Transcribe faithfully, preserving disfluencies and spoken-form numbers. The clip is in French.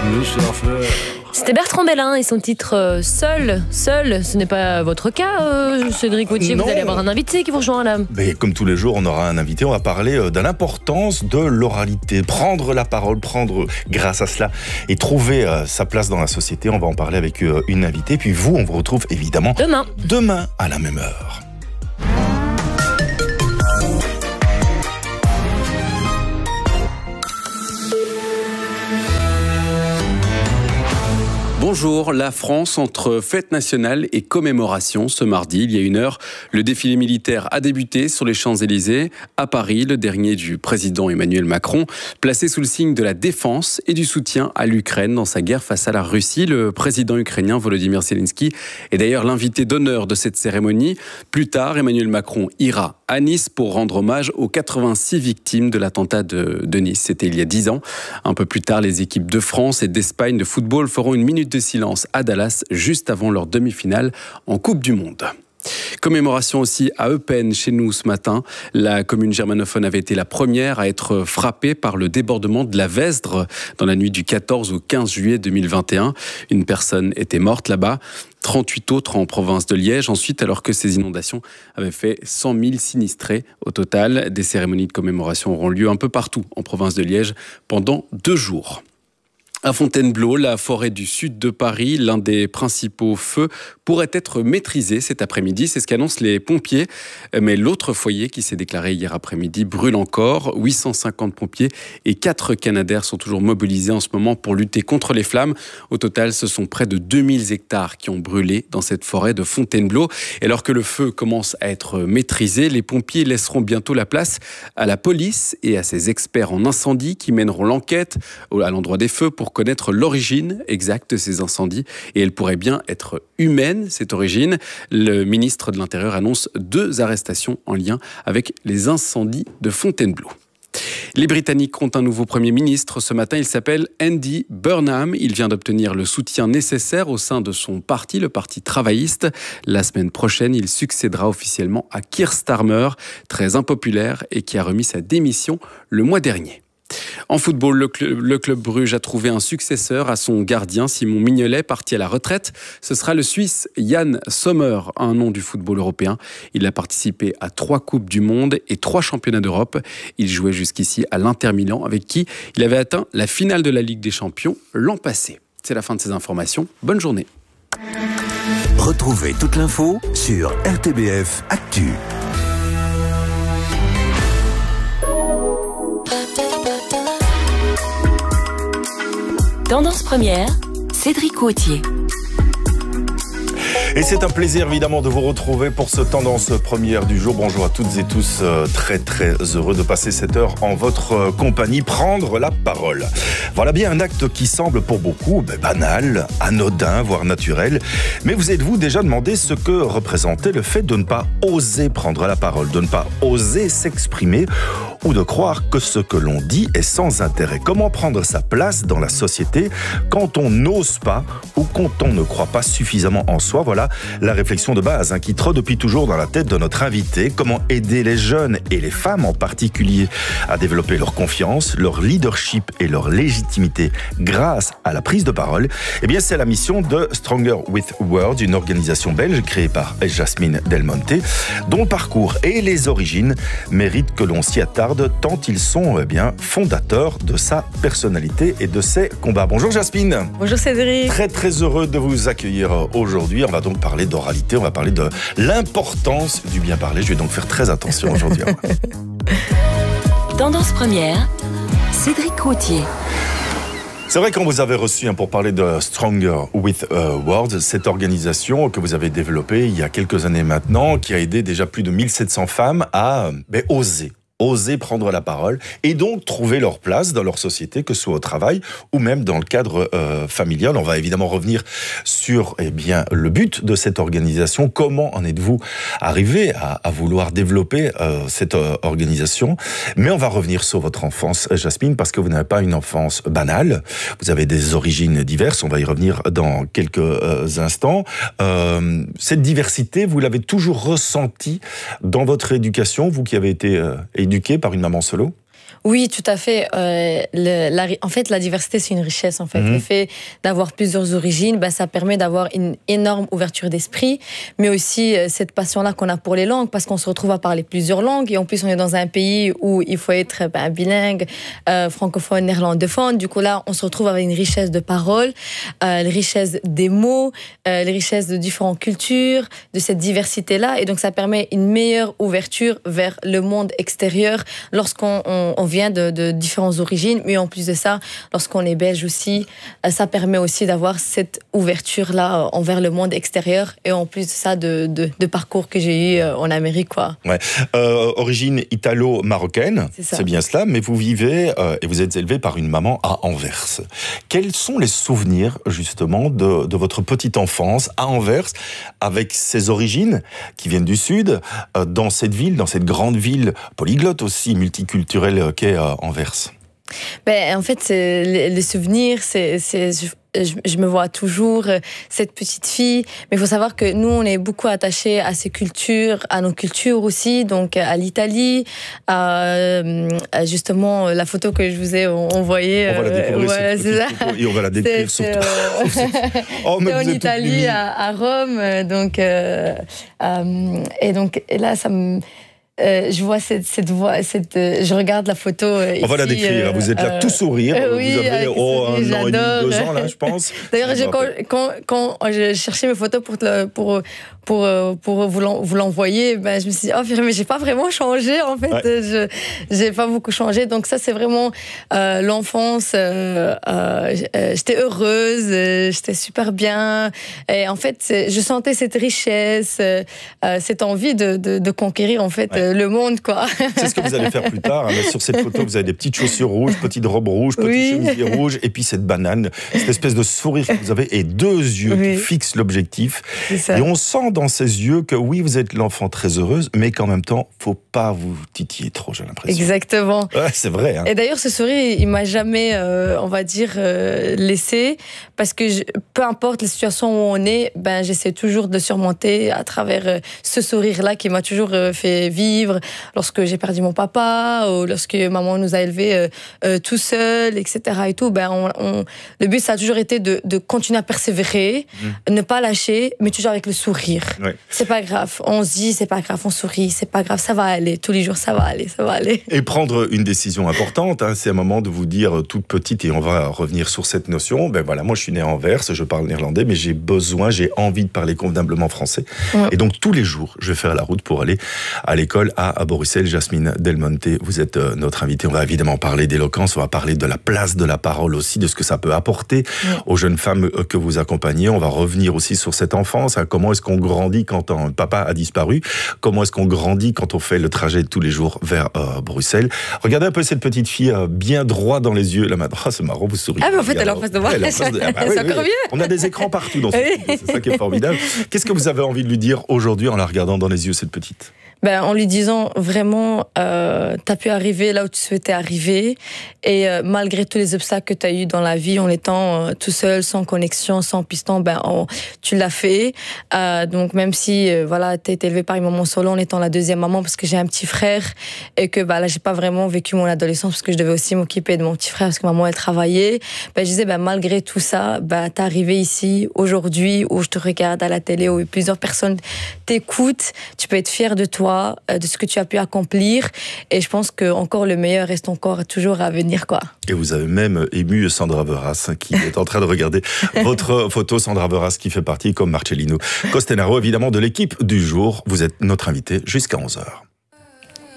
le surfeur. C'était Bertrand Belin et son titre euh, Seul. Seul, ce n'est pas votre cas, euh, Cédric Gauthier. Vous allez avoir un invité qui vous rejoint là. Mais comme tous les jours, on aura un invité. On va parler de l'importance de l'oralité. Prendre la parole, prendre grâce à cela et trouver euh, sa place dans la société. On va en parler avec euh, une invitée. Puis vous, on vous retrouve évidemment demain. Demain à la même heure. Bonjour, la France entre fête nationale et commémoration. Ce mardi, il y a une heure, le défilé militaire a débuté sur les Champs-Élysées. À Paris, le dernier du président Emmanuel Macron, placé sous le signe de la défense et du soutien à l'Ukraine dans sa guerre face à la Russie. Le président ukrainien Volodymyr Zelensky est d'ailleurs l'invité d'honneur de cette cérémonie. Plus tard, Emmanuel Macron ira à Nice pour rendre hommage aux quatre-vingt-six victimes de l'attentat de, de Nice. C'était il y a dix ans. Un peu plus tard, les équipes de France et d'Espagne de football feront une minute de silence à Dallas juste avant leur demi-finale en Coupe du Monde. Commémoration aussi à Eupen, chez nous ce matin. La commune germanophone avait été la première à être frappée par le débordement de la Vesdre dans la nuit du quatorze au quinze juillet deux mille vingt et un. Une personne était morte là-bas, trente-huit autres en province de Liège. Ensuite, alors que ces inondations avaient fait cent mille sinistrés au total, des cérémonies de commémoration auront lieu un peu partout en province de Liège pendant deux jours. À Fontainebleau, la forêt du sud de Paris, l'un des principaux feux pourrait être maîtrisé cet après-midi. C'est ce qu'annoncent les pompiers. Mais l'autre foyer qui s'est déclaré hier après-midi brûle encore. huit cent cinquante pompiers et quatre Canadair sont toujours mobilisés en ce moment pour lutter contre les flammes. Au total, ce sont près de deux mille hectares qui ont brûlé dans cette forêt de Fontainebleau. Et alors que le feu commence à être maîtrisé, les pompiers laisseront bientôt la place à la police et à ses experts en incendie qui mèneront l'enquête à l'endroit des feux pour connaître l'origine exacte de ces incendies. Et elle pourrait bien être humaine, cette origine. Le ministre de l'Intérieur annonce deux arrestations en lien avec les incendies de Fontainebleau. Les Britanniques ont un nouveau Premier ministre. Ce matin, il s'appelle Andy Burnham. Il vient d'obtenir le soutien nécessaire au sein de son parti, le Parti travailliste. La semaine prochaine, il succédera officiellement à Keir Starmer, très impopulaire et qui a remis sa démission le mois dernier. En football, le club, le club Bruges a trouvé un successeur à son gardien Simon Mignolet, parti à la retraite. Ce sera le Suisse Yann Sommer, un nom du football européen. Il a participé à trois Coupes du Monde et trois Championnats d'Europe. Il jouait jusqu'ici à l'Inter Milan, avec qui il avait atteint la finale de la Ligue des Champions l'an passé. C'est la fin de ces informations. Bonne journée. Retrouvez toute l'info sur R T B F Actu. Tendance première, Cédric Gauthier. Et c'est un plaisir évidemment de vous retrouver pour ce Tendance première du jour. Bonjour à toutes et tous, euh, très très heureux de passer cette heure en votre euh, compagnie, prendre la parole. Voilà bien un acte qui semble pour beaucoup ben, banal, anodin, voire naturel. Mais vous êtes-vous déjà demandé ce que représentait le fait de ne pas oser prendre la parole, de ne pas oser s'exprimer ou de croire que ce que l'on dit est sans intérêt? Comment prendre sa place dans la société quand on n'ose pas ou quand on ne croit pas suffisamment en soi? Voilà la réflexion de base hein, qui trotte depuis toujours dans la tête de notre invité. Comment aider les jeunes et les femmes en particulier à développer leur confiance, leur leadership et leur légitimité grâce à la prise de parole? Eh bien, c'est la mission de Stronger with Words, une organisation belge créée par Jasmine Delmonte, dont le parcours et les origines méritent que l'on s'y attarde tant ils sont eh bien, fondateurs de sa personnalité et de ses combats. Bonjour Jasmine. Bonjour Cédric. Très très heureux de vous accueillir aujourd'hui. On va donc parler d'oralité, on va parler de l'importance du bien parler. Je vais donc faire très attention aujourd'hui. Tendance première, Cédric Gauthier. C'est vrai qu'on vous avait reçu hein, pour parler de Stronger with uh, Words, cette organisation que vous avez développée il y a quelques années maintenant, qui a aidé déjà plus de mille sept cents femmes à ben, oser. oser prendre la parole et donc trouver leur place dans leur société, que ce soit au travail ou même dans le cadre euh, familial. On va évidemment revenir sur eh bien, le but de cette organisation. Comment en êtes-vous arrivé à, à vouloir développer euh, cette euh, organisation? Mais on va revenir sur votre enfance, Jasmine, parce que vous n'avez pas une enfance banale. Vous avez des origines diverses. On va y revenir dans quelques euh, instants. Euh, cette diversité, vous l'avez toujours ressentie dans votre éducation, vous qui avez été euh, éduquée par une maman solo? Oui, tout à fait. Euh, le, la, en fait, la diversité, c'est une richesse. En fait, mmh. le fait d'avoir plusieurs origines, ben, ça permet d'avoir une énorme ouverture d'esprit, mais aussi euh, cette passion-là qu'on a pour les langues, parce qu'on se retrouve à parler plusieurs langues, et en plus, on est dans un pays où il faut être ben, bilingue, euh, francophone, néerlandophone. Du coup, là, on se retrouve avec une richesse de paroles, euh, une richesse des mots, euh, les richesses de différentes cultures, de cette diversité-là, et donc ça permet une meilleure ouverture vers le monde extérieur lorsqu'on on, on vient de, de différentes origines, mais en plus de ça, lorsqu'on est belge aussi, ça permet aussi d'avoir cette ouverture-là envers le monde extérieur, et en plus de ça, de, de, de parcours que j'ai eu en Amérique, quoi. Ouais. Euh, origine italo-marocaine, c'est, c'est bien cela, mais vous vivez euh, et vous êtes élevé par une maman à Anvers. Quels sont les souvenirs, justement, de, de votre petite enfance à Anvers, avec ses origines qui viennent du Sud, euh, dans cette ville, dans cette grande ville polyglotte aussi, multiculturelle qu'est euh, Anvers? Ben, en fait, les, les souvenirs, c'est, c'est, je, je me vois toujours cette petite fille. Mais il faut savoir que nous, on est beaucoup attachés à ces cultures, à nos cultures aussi, donc à l'Italie, à, à justement la photo que je vous ai envoyée. On va la découvrir, ouais, c'est ça. Et on va la décrire c'est, surtout. C'est, euh, oh, c'est en Italie, à, à Rome, donc euh, euh, et donc et là, ça me Euh, je vois cette, cette voix, cette, euh, je regarde la photo. Euh, On va ici, la décrire. Euh, vous êtes là tout sourire. Euh, oui, vous avez oh, un j'adore. an et demi, deux ans là, je pense. D'ailleurs, je, quand, quand, quand je cherchais mes photos pour le, pour pour pour vous, l'en, vous l'envoyer, ben je me suis dit oh mais j'ai pas vraiment changé en fait. Ouais. Je j'ai pas beaucoup changé. Donc ça c'est vraiment euh, l'enfance. Euh, euh, j'étais heureuse, j'étais super bien. Et en fait, je sentais cette richesse, euh, cette envie de, de, de conquérir en fait. Ouais. Le monde, quoi. C'est ce que vous allez faire plus tard. Hein. Sur cette photo, vous avez des petites chaussures rouges, petites robes rouges, petits oui. chemisiers rouges, et puis cette banane, cette espèce de sourire que vous avez, et deux yeux oui. qui fixent l'objectif. Et on sent dans ces yeux que oui, vous êtes l'enfant très heureuse, mais qu'en même temps, faut pas vous titiller trop, j'ai l'impression. Exactement. Ouais, c'est vrai. Hein. Et d'ailleurs, ce sourire, il m'a jamais, euh, on va dire, euh, laissé, parce que je, peu importe la situation où on est, ben j'essaie toujours de le surmonter à travers euh, ce sourire-là qui m'a toujours euh, fait vivre. Lorsque j'ai perdu mon papa, ou lorsque maman nous a élevés euh, euh, tout seul, et cetera. Et tout, ben on, on, le but, ça a toujours été de, de continuer à persévérer, mmh. ne pas lâcher, mais toujours avec le sourire. Ouais. C'est pas grave. On se dit, c'est pas grave, on sourit, c'est pas grave, ça va aller. Tous les jours, ça va aller, ça va aller. Et prendre une décision importante, hein, c'est un moment de vous dire toute petite, et on va revenir sur cette notion. Ben voilà, moi je suis né à Anvers, je parle néerlandais, mais j'ai besoin, j'ai envie de parler convenablement français. Ouais. Et donc tous les jours, je vais faire la route pour aller à l'école à, à Bruxelles. Jasmine Delmonte, vous êtes euh, notre invitée. On va évidemment parler d'éloquence, on va parler de la place de la parole aussi, de ce que ça peut apporter oui. aux jeunes femmes euh, que vous accompagnez. On va revenir aussi sur cette enfance, hein, comment est-ce qu'on grandit quand un papa a disparu, comment est-ce qu'on grandit quand on fait le trajet tous les jours vers euh, Bruxelles. Regardez un peu cette petite fille euh, bien droit dans les yeux. Là maintenant, oh, c'est marrant, vous souriez. Ah mais en fait, elle est en face de moi. Elle est en face de... Ah, bah, oui, c'est encore oui. mieux. On a des écrans partout dans ce oui. film, c'est ça qui est formidable. Qu'est-ce que vous avez envie de lui dire aujourd'hui en la regardant dans les yeux, cette petite ? Ben, en lui disant vraiment, euh, t'as pu arriver là où tu souhaitais arriver, et euh, malgré tous les obstacles que t'as eu dans la vie, en étant euh, tout seul, sans connexion, sans piston, ben on, tu l'as fait. Euh, donc même si euh, voilà, t'as été élevée par une maman solo, en étant la deuxième maman, parce que j'ai un petit frère, et que ben là j'ai pas vraiment vécu mon adolescence parce que je devais aussi m'occuper de mon petit frère parce que maman elle travaillait. Ben je disais ben malgré tout ça, ben t'es arrivé ici aujourd'hui où je te regarde à la télé, où plusieurs personnes t'écoutent, tu peux être fier de toi, de ce que tu as pu accomplir, et je pense que encore le meilleur reste encore toujours à venir, quoi. Et vous avez même ému Sandra Veras qui est en train de regarder votre photo. Sandra Veras qui fait partie, comme Marcellino Costenaro, évidemment de l'équipe du jour. Vous êtes notre invité jusqu'à onze heures.